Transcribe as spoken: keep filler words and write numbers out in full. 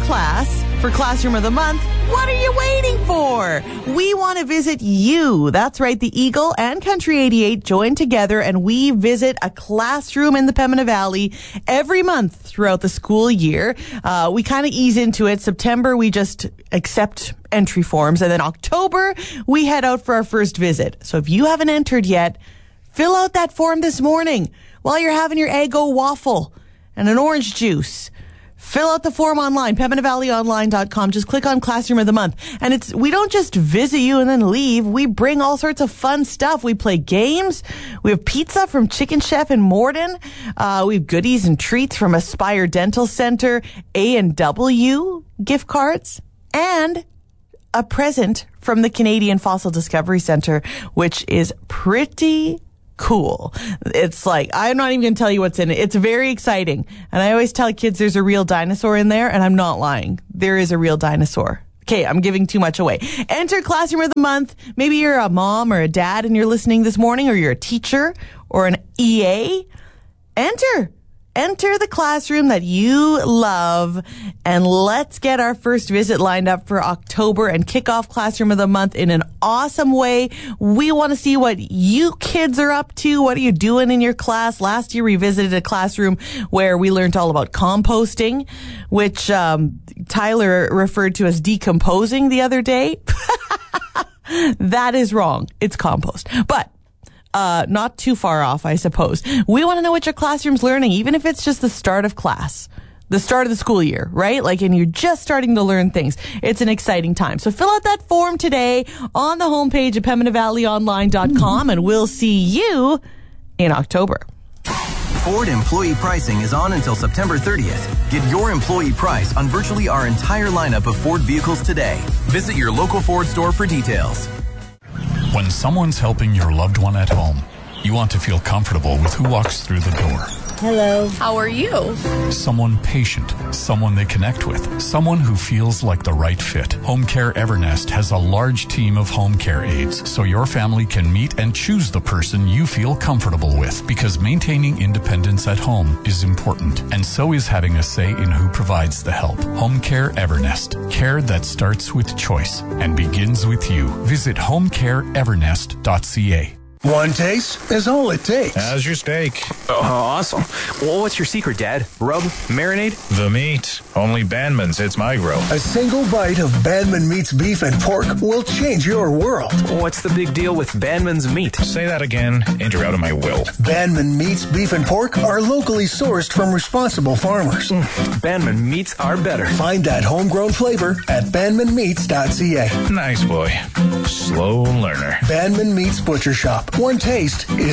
class for Classroom of the Month, what are you waiting for? We want to visit you. That's right. The Eagle and Country eighty-eight join together and we visit a classroom in the Pembina Valley every month throughout the school year. Uh, we kind of ease into it. September, we just accept entry forms. And then October, we head out for our first visit. So if you haven't entered yet, fill out that form this morning while you're having your Eggo waffle and an orange juice. Fill out the form online, pembina valley online dot com. Just click on Classroom of the Month. And it's we don't just visit you and then leave. We bring all sorts of fun stuff. We play games. We have pizza from Chicken Chef in Morden. Uh, we have goodies and treats from Aspire Dental Center, A and W gift cards, and a present from the Canadian Fossil Discovery Center, which is pretty cool. It's like, I'm not even going to tell you what's in it. It's very exciting. And I always tell kids there's a real dinosaur in there, and I'm not lying. There is a real dinosaur. Okay, I'm giving too much away. Enter Classroom of the Month. Maybe you're a mom or a dad and you're listening this morning, or you're a teacher or an E A. Enter. Enter the classroom that you love, and let's get our first visit lined up for October and kick off Classroom of the Month in an awesome way. We want to see what you kids are up to. What are you doing in your class? Last year, we visited a classroom where we learned all about composting, which um, Tyler referred to as decomposing the other day. That is wrong. It's compost. But Uh, not too far off, I suppose. We want to know what your classroom's learning, even if it's just the start of class, the start of the school year, right? Like, and you're just starting to learn things. It's an exciting time. So fill out that form today on the homepage at pembina valley online dot com, and we'll see you in October. Ford employee pricing is on until September thirtieth. Get your employee price on virtually our entire lineup of Ford vehicles today. Visit your local Ford store for details. When someone's helping your loved one at home, you want to feel comfortable with who walks through the door. Hello. How are you? Someone patient, someone they connect with, someone who feels like the right fit. Home Care Evernest has a large team of home care aides, so your family can meet and choose the person you feel comfortable with, because maintaining independence at home is important, and so is having a say in who provides the help. Home Care Evernest, care that starts with choice and begins with you. Visit home care evernest dot c a. One taste is all it takes. How's your steak? Oh, awesome. Well, what's your secret, Dad? Rub? Marinade? The meat. Only Bandman's hits my grill. A single bite of Bandman Meat's beef and pork will change your world. What's the big deal with Bandman's meat? Say that again, and you're out of my will. Bandman Meat's beef and pork are locally sourced from responsible farmers. Mm, Bandman Meats are better. Find that homegrown flavor at bandman meats dot c a. Nice boy. Slow learner. Bandman Meats Butcher Shop. One taste is